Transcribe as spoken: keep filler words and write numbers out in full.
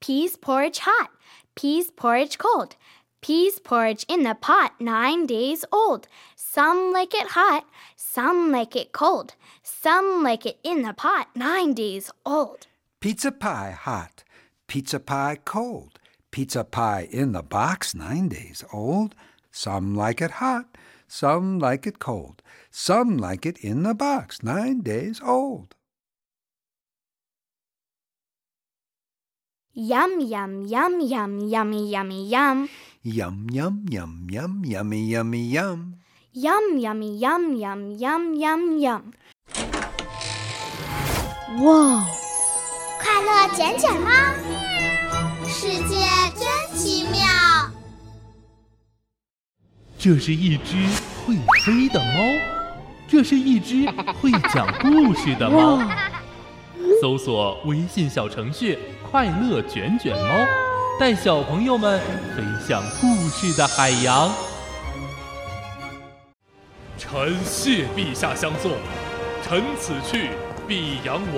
peas porridge hot, peas porridge cold. Peas porridge in the pot, nine days old. Some like it hot, some like it cold. Some like it in the pot, nine days old. Pizza pie hot, pizza pie cold. Pizza pie in the box, nine days old. Some like it hot, some like it cold. Some like it in the box, nine days old. Yum, yum, yum, yum, yummy, yummy, yum. Yum, yum, yum, yum, yummy, yummy, yum. Yum, yummy, yum, yum, yum, yum, yum. 哇！ 快乐卷卷猫，世界真奇妙。 这是一只会飞的猫，这是一只会讲故事的猫。搜索微信小程序“快乐卷卷猫”，带小朋友们飞向故事的海洋。臣谢陛下相送，臣此去必扬